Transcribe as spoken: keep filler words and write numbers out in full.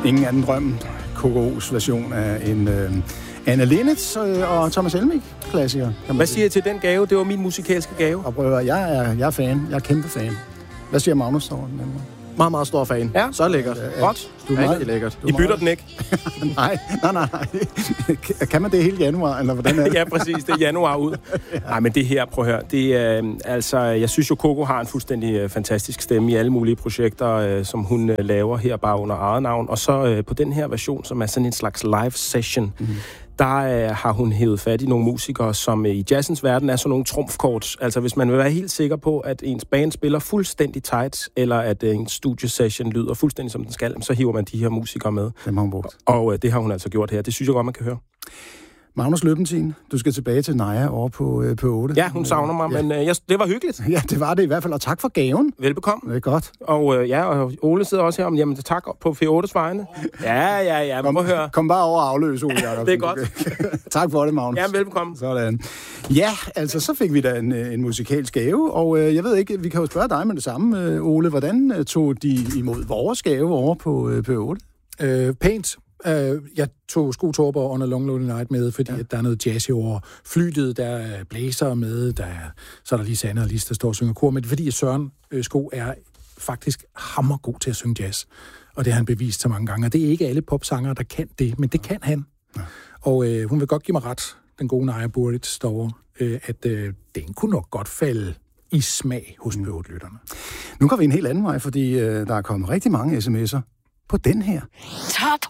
ingen anden drøm. K K's version af en øh, Anne Linnet øh, og Thomas Helmig-klassiker. Hvad siger I til den gave? Det var min musikalske gave. Og prøv, jeg er, jeg er fan. Jeg er kæmpe fan. Hvad siger Magnus over den? Meget, meget stor fan. Ja. Så lækkert. Ja, godt. Du er meget, rigtig lækkert. Du I bytter den ikke? nej, nej, nej, nej. Kan man det hele januar, eller hvordan er det? Ja, præcis. Det er januar ud. ja. Nej, men det her, prøv at høre. Det er, øh, altså, jeg synes jo, Coco har en fuldstændig øh, fantastisk stemme i alle mulige projekter, øh, som hun øh, laver her bare under eget navn. Og så øh, på den her version, som er sådan en slags live session, mm-hmm. der øh, har hun hævet fat i nogle musikere, som øh, i jazzens verden er sådan nogle trumfkort. Altså, hvis man vil være helt sikker på, at ens band spiller fuldstændig tight, eller at øh, en studiesession lyder fuldstændig som den skal, så hiver man de her musikere med. Det har hun brugt. Og øh, det har hun altså gjort her. Det synes jeg godt, man kan høre. Magnus Løbentin, du skal tilbage til Naja over på, øh, på otte. Ja, hun savner mig, ja. men øh, jeg, det var hyggeligt. Ja, det var det i hvert fald, og tak for gaven. Velbekomme. Det er godt. Og øh, ja, og Ole sidder også her om, jamen tak på F otte's vegne. Ja, ja, ja, kom, må høre. Kom bare over og afløse, Ole Jacobsen. Det er godt. Tak for det, Magnus. Ja, velbekomme. Sådan. Ja, altså, så fik vi da en, en musikalsk gave, og øh, jeg ved ikke, vi kan jo spørge dig med det samme, øh, Ole. Hvordan øh, tog de imod vores gave over på øh, P otte? Øh, pænt. Uh, jeg tog Sko Torber under Long Lonely Night med, fordi ja. at der er noget jazz over flytet, der er blæser med, der er, så er der lige Sanne og Lis, der står og synger kor, men det er fordi, at Søren øh, Sko er faktisk hammergod til at synge jazz, og det har han bevist så mange gange, og det er ikke alle popsangere, der kan det, men det kan han. Ja. Og øh, hun vil godt give mig ret, den gode Naja Buric derovre, øh, at øh, den kunne nok godt falde i smag hos P otte-lytterne. Nu går vi en helt anden vej, fordi øh, der er kommet rigtig mange sms'er på den her. Top